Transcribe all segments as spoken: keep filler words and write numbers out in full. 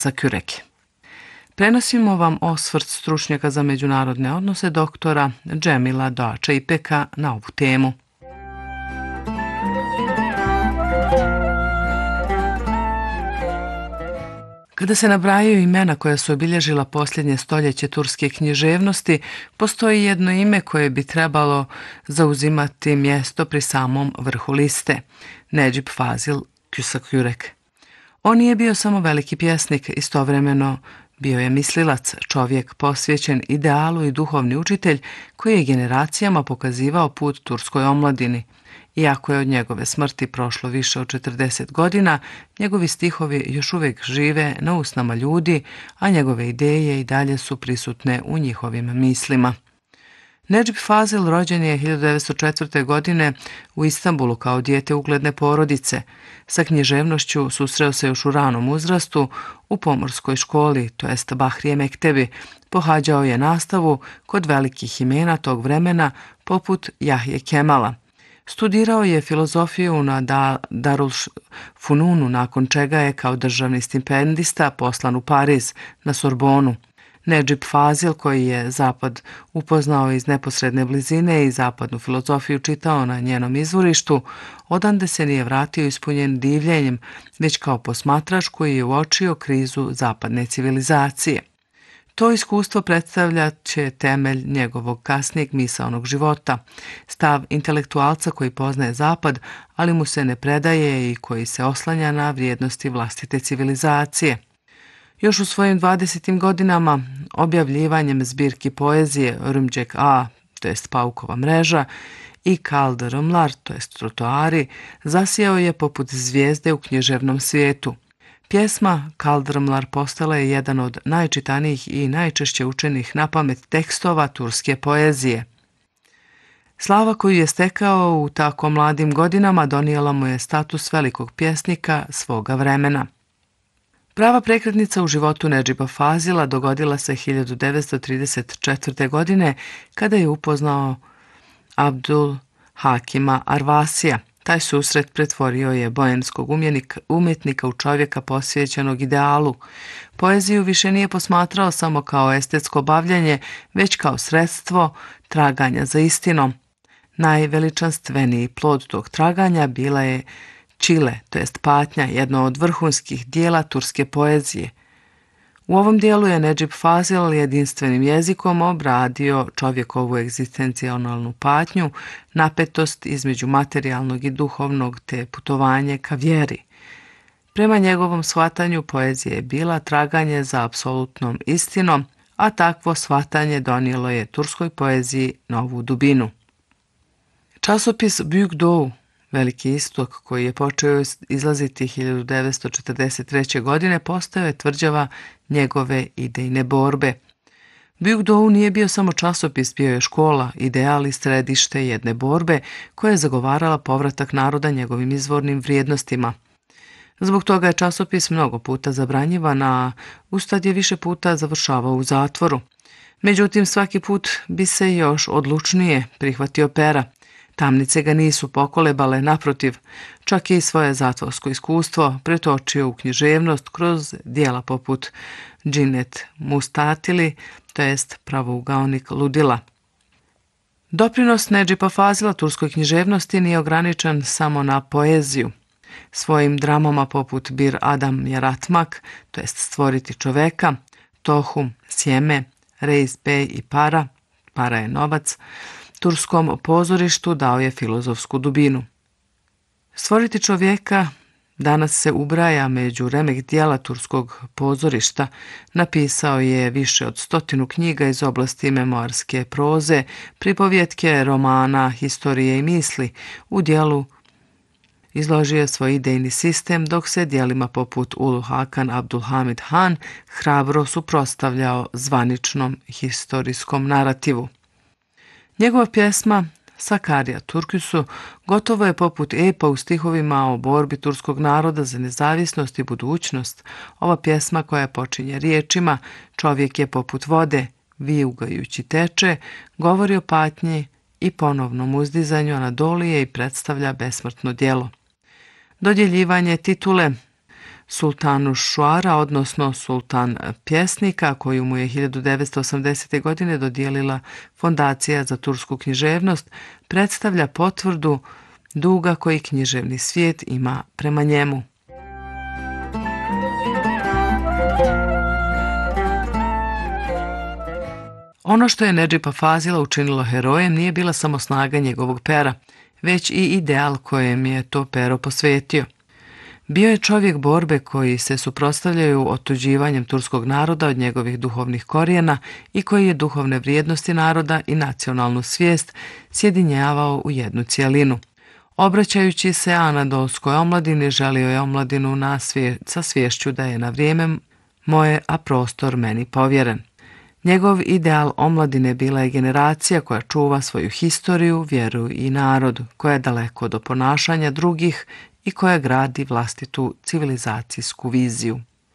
Kürek. Prenosimo vam osvrt stručnjaka za međunarodne odnose doktora Džemila Doača Ipeka na ovu temu. Kada se nabrajaju imena koja su obilježila posljednje stoljeće turske književnosti, postoji jedno ime koje bi trebalo zauzimati mjesto pri samom vrhu liste – Nedžip Fazil Kürek. On nije bio samo veliki pjesnik, istovremeno bio je mislilac, čovjek posvećen idealu i duhovni učitelj koji je generacijama pokazivao put turskoj omladini. Iako je od njegove smrti prošlo više od četrdeset godina, njegovi stihovi još uvijek žive na usnama ljudi, a njegove ideje i dalje su prisutne u njihovim mislima. Nedžip Fazil rođen je hiljadu devetsto četvrte. godine u Istanbulu kao dijete ugledne porodice. Sa književnošću susreo se još u ranom uzrastu u pomorskoj školi, to jest Bahrije Mektebi. Pohađao je nastavu kod velikih imena tog vremena poput Jahje Kemala. Studirao je filozofiju na Darul Fununu, nakon čega je kao državni stipendista poslan u Pariz na Sorbonu. Nedžip Fazil, koji je Zapad upoznao iz neposredne blizine i zapadnu filozofiju čitao na njenom izvorištu, odande se nije vratio ispunjen divljenjem, već kao posmatrač koji je uočio krizu zapadne civilizacije. To iskustvo predstavlja će temelj njegovog kasnijeg misaonog života, stav intelektualca koji poznaje Zapad, ali mu se ne predaje i koji se oslanja na vrijednosti vlastite civilizacije. Još u svojim dvadesetim godinama objavljivanjem zbirki poezije Rümcek A, to jest Paukova mreža, i Kaldırımlar, to jest Trotoari, zasijao je poput zvijezde u književnom svijetu. Pjesma Kaldırımlar postala je jedan od najčitanijih i najčešće učenih napamet tekstova turske poezije. Slava koju je stekao u tako mladim godinama donijela mu je status velikog pjesnika svoga vremena. Prava prekretnica u životu Nedžipa Fazila dogodila se hiljadu devetsto trideset četvrte. godine kada je upoznao Abdul Hakima Arvasija. Taj susret pretvorio je bojanskog umjetnika u čovjeka posvećenog idealu. Poeziju više nije posmatrao samo kao estetsko bavljanje, već kao sredstvo traganja za istinom. Najveličanstveniji plod tog traganja bila je Čile, to jest Patnja, jedno od vrhunskih dijela turske poezije. U ovom dijelu je Nedžip Fazil jedinstvenim jezikom obradio čovjekovu egzistencionalnu patnju, napetost između materijalnog i duhovnog te putovanje ka vjeri. Prema njegovom shvatanju poezija je bila traganje za apsolutnom istinom, a takvo shvatanje donijelo je turskoj poeziji novu dubinu. Časopis Büyük Doğu, Veliki istok, koji je počeo izlaziti hiljadu devetsto četrdeset treće. godine, postao je tvrđava njegove idejne borbe. Büyük Doğu nije bio samo časopis, bio je škola, ideal i središte jedne borbe koja je zagovarala povratak naroda njegovim izvornim vrijednostima. Zbog toga je časopis mnogo puta zabranjivan, a ustad je više puta završavao u zatvoru. Međutim, svaki put bi se još odlučnije prihvatio pera. Tamnice ga nisu pokolebale, naprotiv, čak i svoje zatvorsko iskustvo pretočio u književnost kroz dijela poput Džinet Mustatili, to jest Pravougaonik ludila. Doprinos Nedžipa Fazila turskoj književnosti nije ograničen samo na poeziju. Svojim dramama poput Bir Adam Yaratmak, to jest Stvoriti čoveka, Tohum, Sjeme, Reis Bey i Para, Para je novac, turskom pozorištu dao je filozofsku dubinu. Stvoriti čovjeka danas se ubraja među remek dijela turskog pozorišta. Napisao je više od stotinu knjiga iz oblasti memoarske proze, pripovjetke, romana, historije i misli. U dijelu izložio je svoj idejni sistem, dok se dijelima poput Ulu Hakan Abdulhamid Han hrabro suprotstavljao zvaničnom historijskom narativu. Njegova pjesma Sakarya Türküsü gotovo je poput epa u stihovima o borbi turskog naroda za nezavisnost i budućnost. Ova pjesma koja počinje riječima "Čovjek je poput vode, vijugajući teče", govori o patnji i ponovnom uzdizanju Anadolije i predstavlja besmrtno djelo. Dodjeljivanje titule sultanu Šuara, odnosno sultan pjesnika, koju mu je hiljadu devetsto osamdesete. godine dodijelila Fondacija za tursku književnost, predstavlja potvrdu duga koji književni svijet ima prema njemu. Ono što je Nedžipa Fazila učinilo herojem nije bila samo snaga njegovog pera, već i ideal kojem je to pero posvetio. Bio je čovjek borbe koji se suprotstavljaju otuđivanjem turskog naroda od njegovih duhovnih korijena i koji je duhovne vrijednosti naroda i nacionalnu svijest sjedinjavao u jednu cijelinu. Obraćajući se anadolskoj omladini, želio je omladinu na svje, sa svješću da je na vrijeme moje, a prostor meni povjeren. Njegov ideal omladine bila je generacija koja čuva svoju historiju, vjeru i narod, koja je daleko do ponašanja drugih i koja gradi vlastitu civilizacijsku viziju.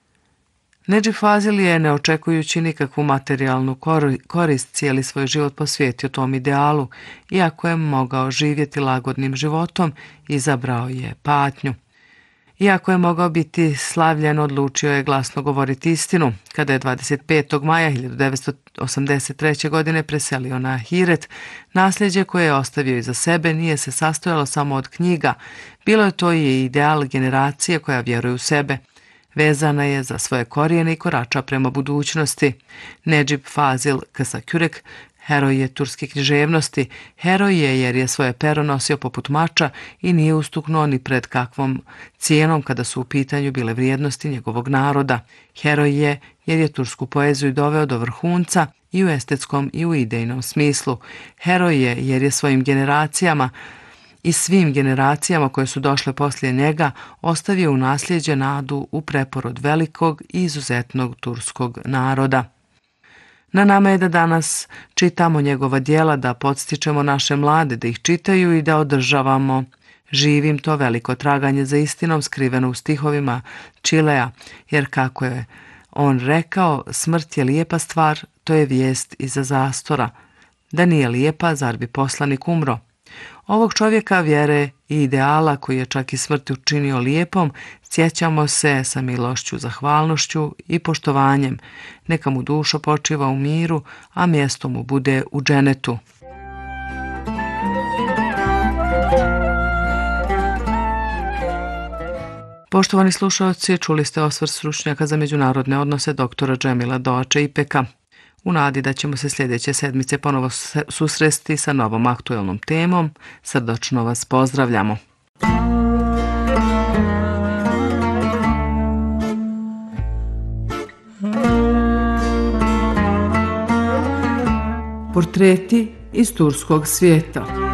Nedžip Fazil je, ne očekujući nikakvu materijalnu korist, cijeli svoj život posvetio tom idealu, iako je mogao živjeti lagodnim životom, izabrao je patnju. Iako je mogao biti slavljen, odlučio je glasno govoriti istinu. Kada je dvadeset petog maja hiljadu devetsto osamdeset treće. godine preselio na Hiret, nasljeđe koje je ostavio iza sebe nije se sastojalo samo od knjiga, bilo je to i ideal generacije koja vjeruje u sebe. Vezana je za svoje korijene i korača prema budućnosti. Nedžip Fazil Kısakürek heroj je turske književnosti. Heroj je jer je svoje pero nosio poput mača i nije ustuknuo ni pred kakvom cijenom kada su u pitanju bile vrijednosti njegovog naroda. Heroj je jer je tursku poeziju doveo do vrhunca i u estetskom i u idejnom smislu. Heroj je jer je svojim generacijama i svim generacijama koje su došle poslije njega ostavio u nasljeđe nadu u preporod velikog i izuzetnog turskog naroda. Na nama je da danas čitamo njegova djela, da podstičemo naše mlade da ih čitaju i da održavamo živim to veliko traganje za istinom skriveno u stihovima Čilea, jer kako je on rekao, smrt je lijepa stvar, to je vijest iza zastora. Da nije lijepa, zar bi poslanik umro? Ovog čovjeka vjere i ideala koji je čak i smrt učinio lijepom, sjećamo se sa milošću, zahvalnošću i poštovanjem. Neka mu duša počiva u miru, a mjesto mu bude u dženetu. Poštovani slušalci, čuli ste osvrt stručnjaka za međunarodne odnose doktora Džemila Doače Ipeka. U nadi da ćemo se sljedeće sedmice ponovo susresti sa novom aktuelnom temom, srdačno vas pozdravljamo. Portreti iz turskog svijeta.